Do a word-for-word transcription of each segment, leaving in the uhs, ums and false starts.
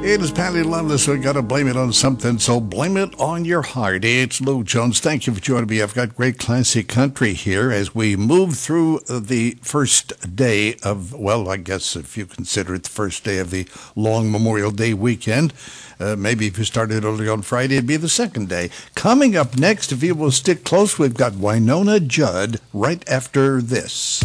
It is Patty Loveless, so we got to blame it on something, so blame it on your heart. It's Lou Jones. Thank you for joining me. I've got great classic country here as we move through the first day of, well, I guess if you consider it the first day of the long Memorial Day weekend. Uh, maybe if you started early on Friday, it'd be the second day. Coming up next, if you will stick close, we've got Wynonna Judd right after this.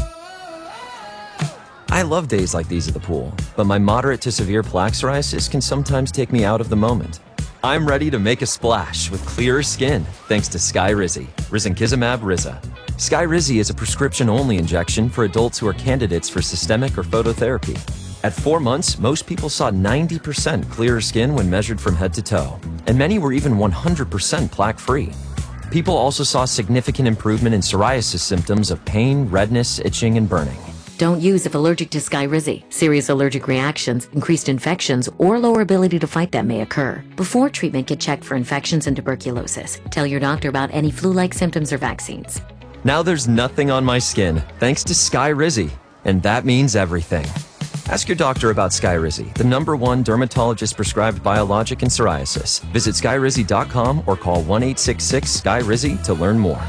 I love days like these at the pool, but my moderate to severe plaque psoriasis can sometimes take me out of the moment. I'm ready to make a splash with clearer skin thanks to Skyrizi, risankizumab Riza. Skyrizi is a prescription-only injection for adults who are candidates for systemic or phototherapy. At four months, most people saw ninety percent clearer skin when measured from head to toe, and many were even one hundred percent plaque-free. People also saw significant improvement in psoriasis symptoms of pain, redness, itching, and burning. Don't use if allergic to Skyrizi. Serious allergic reactions, increased infections, or lower ability to fight them may occur. Before treatment, get checked for infections and tuberculosis. Tell your doctor about any flu-like symptoms or vaccines. Now there's nothing on my skin, thanks to Skyrizi, and that means everything. Ask your doctor about Skyrizi, the number one dermatologist-prescribed biologic in psoriasis. Visit skyrizi dot com or call one eight six six S K Y R I Z I to learn more.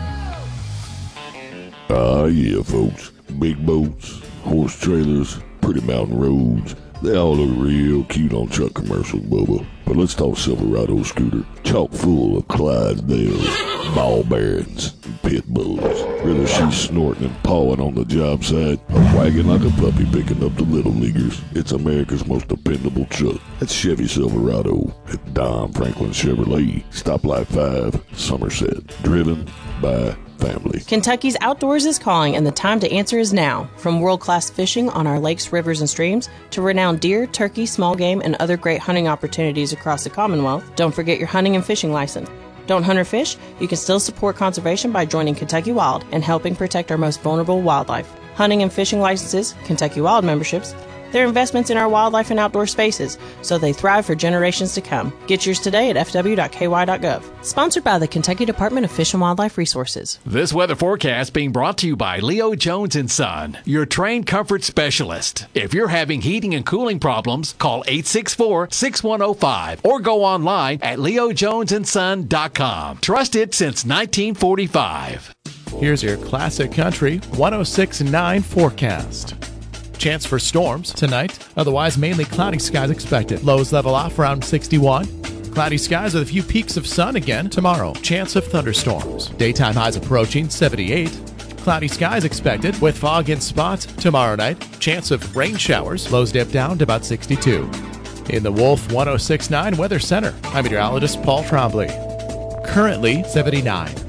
Ah, yeah, folks. Big boats, horse trailers, pretty mountain roads. They all look real cute on truck commercials, Bubba. But let's talk Silverado scooter. Chock full of Clydesdales, ball bearings, and pit bulls. Whether she's snorting and pawing on the job site or wagging like a puppy picking up the little leaguers, it's America's most dependable truck. That's Chevy Silverado at Don Franklin Chevrolet, Stoplight five, Somerset. Driven by family. Kentucky's outdoors is calling, and the time to answer is now. From world-class fishing on our lakes, rivers, and streams to renowned deer, turkey, small game, and other great hunting opportunities across the Commonwealth, don't forget your hunting and fishing license. Don't hunt or fish? You can still support conservation by joining Kentucky Wild and helping protect our most vulnerable wildlife. Hunting and fishing licenses, Kentucky Wild memberships, they're investments in our wildlife and outdoor spaces, so they thrive for generations to come. Get yours today at f w dot k y dot gov. Sponsored by the Kentucky Department of Fish and Wildlife Resources. This weather forecast being brought to you by Leo Jones and Son, your trained comfort specialist. If you're having heating and cooling problems, call eight six four, six one zero five or go online at leo jones and son dot com. Trusted since nineteen forty-five. Here's your classic country one oh six point nine forecast. Chance for storms tonight, otherwise mainly cloudy skies expected. Lows level off around sixty-one. Cloudy skies with a few peaks of sun again tomorrow. Chance of thunderstorms. Daytime highs approaching seventy-eight. Cloudy skies expected with fog in spots tomorrow night. Chance of rain showers. Lows dip down to about sixty-two. In the Wolf one oh six point nine Weather Center, I'm meteorologist Paul Trombley. Currently seventy-nine.